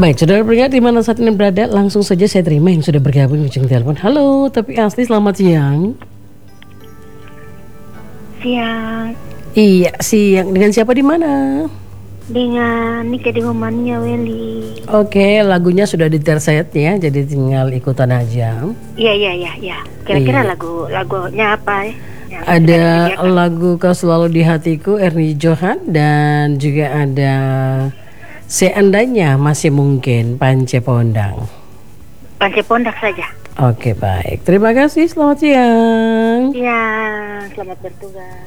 Baik, saudara pendengar di mana saat ini berada, langsung saja saya terima yang sudah bergabung di ujung telepon. Halo, tapi asli selamat siang. Siang. Iya, siang. Dengan siapa di mana? Dengan Nika di Romania, Weli. Oke, lagunya sudah diterset ya, jadi tinggal ikutan aja. Iya. Kira-kira Iya. lagunya apa ya? Ada lagu Kau Selalu di Hatiku, Ernie Johan, dan juga ada Seandainya Masih Mungkin, Pance Pondang. Pance Pondak saja. Oke, baik. Terima kasih, selamat siang. Iya, selamat bertugas.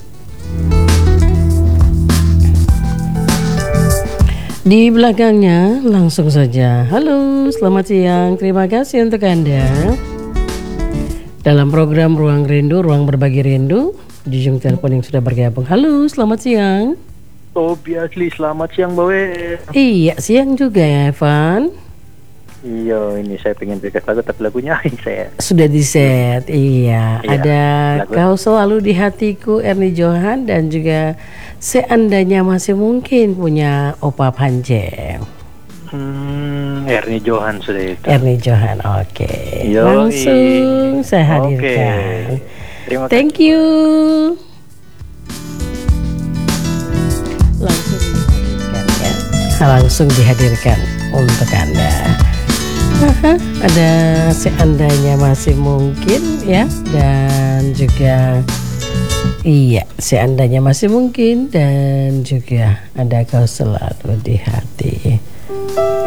Di belakangnya langsung saja. Halo, selamat siang. Terima kasih untuk Anda. Dalam program Ruang Rindu, Ruang Berbagi Rindu, di ujung telepon yang sudah bergabung. Halo, selamat siang. Tobi asli, selamat siang Bawe. Iya, siang juga ya Evan. Iya, ini saya pengen request lagu tapi lagunya saya Sudah di set. Iya, ada lagu. Kau Selalu di Hatiku, Ernie Johan, dan juga Seandainya Masih Mungkin punya Opa Pance. Ernie Johan sudah itu. Ernie Johan, oke. Yoi. Langsung saya hadirkan. Oke. Terima kasih. Thank you. Langsung dihadirkan untuk Anda. Ada Seandainya Masih Mungkin ya, dan juga iya, Seandainya Masih Mungkin, dan juga ada Kau Selalu di Hati.